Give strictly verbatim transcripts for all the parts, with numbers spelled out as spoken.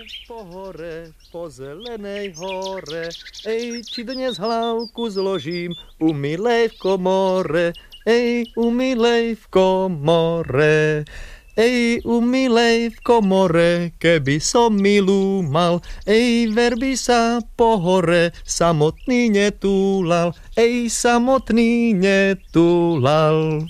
Po hore, po zelenej hore, ej, či dnes hlavku zložím u milej v komore, ej, u milej v komore. Ej, u milej v komore, keby som milú mal, ej, verby sa po hore, samotný netúlal, ej, samotný netúlal.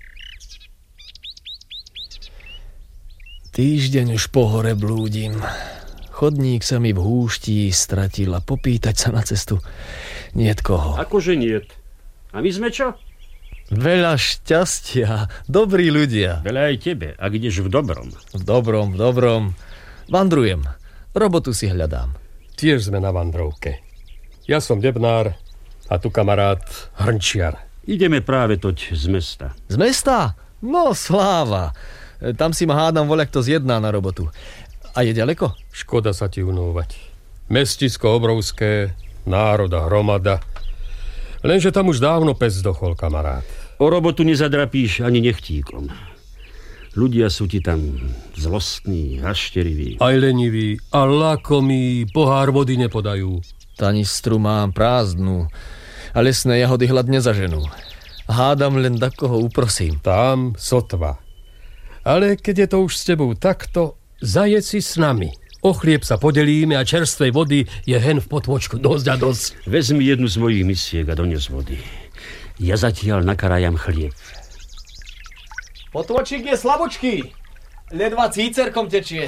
Týždeň už po hore blúdim. Chodník sa mi v húšti stratil a popýtať sa na cestu niet koho. Akože niet. A my sme čo? Veľa šťastia, dobrí ľudia. Veľa aj tebe, ak ideš v dobrom. V dobrom, v dobrom. Vandrujem, robotu si hľadám. Tiež sme na vandrovke. Ja som Debnár a tu kamarát Hrnčiar. Ideme práve toť z mesta. Z mesta? No sláva. Tam si ma hádam voľak to zjedná na robotu. A je ďaleko? Škoda sa ti unúvať. Mestisko obrovské, národa hromada. Lenže tam už dávno pes zdochol, kamarát. O robotu nezadrapíš ani nechtíkom. Ľudia sú ti tam zlostní, hašteriví. Aj leniví, a lakomí, pohár vody nepodajú. Tanistru mám prázdnu a lesné jahody hlad nezaženú. Hádam len takoho uprosím. Tam sotva. Ale keď je to už s tebou takto, zajedz si s nami. O chlieb sa podelíme a čerstvej vody je hen v potvočku dosť a dosť. Vezmi jednu z mojich misiek a dones vody. Ja zatiaľ nakarajam chlieb. Potvočík je slabočký. Ledva cícerkom tečie.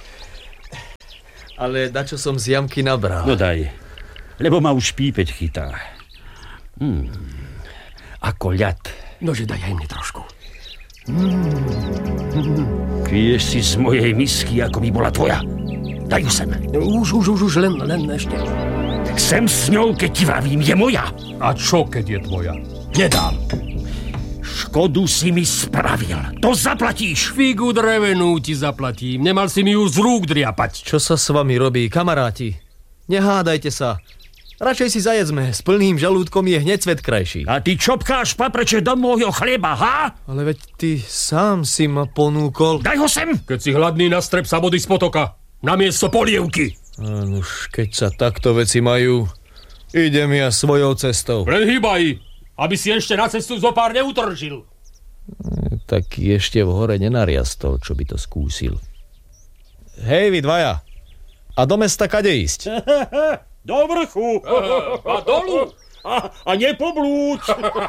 Ale dačo som z jamky nabral. No daj, lebo ma už pípeť chytá. Hmm, ako ľad. Nože daj aj mne trošku. Piješ si z mojej misky, ako by bola tvoja. Daj ju sem. Už, už, už, už, len, len ešte. Sem s ňou, keď ti vravím, je moja. A čo, keď je tvoja? Nedám. Škodu si mi spravil. To zaplatíš. Figu drevenú ti zaplatím. Nemal si mi ju z rúk driapať. Čo sa s vami robí, kamaráti? Nehádajte sa. Radšej si zajedzme. S plným žalúdkom je hneď svet krajší. A ty čopkáš papreče do môjho chleba, ha? Ale veď ty sám si ma ponúkol. Daj ho sem. Keď si hladný, nastrep sa vody z potoka. Namiesto polievky. Nuž, keď sa takto veci majú, idem ja svojou cestou. Len hýbaj, aby si ešte na cestu zo pár neutržil. Tak ešte v hore nenariastol, čo by to skúsil. Hej, vy dvaja. A do mesta kade ísť? Do vrchu. A dolu. A, a nepoblúď.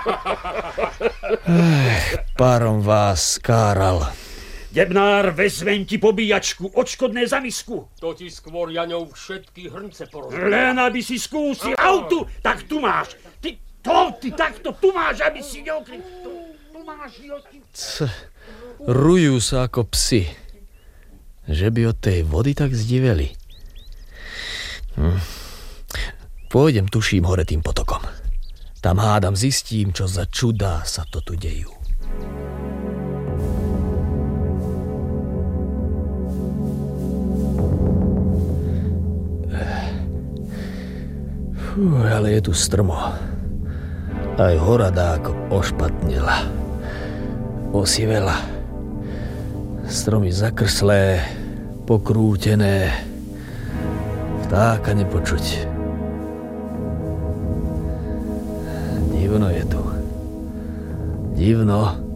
Párom vás skáral. Debnár, vezmem ti pobíjačku, odškodné za misku. To ti skôr Jaňov všetky hrnce porozumie. Len aby si skúsil. Autu, tak tu máš. Ty, to, ty takto, tu máš, aby si neokryl. Tu, tu máš, joky. Rujú sa ako psi. Že by od tej vody tak zdiveli. Hm. Pôjdem, tuším, hore tým potokom. Tam hádam zistím, čo za čudá sa to tu dejú. Fú, ale je tu strmo. Aj hora dáko ošpatnela. Osivela. Stromy zakrslé, pokrútené. Vtáka nepočuť. Divno je tu. Divno.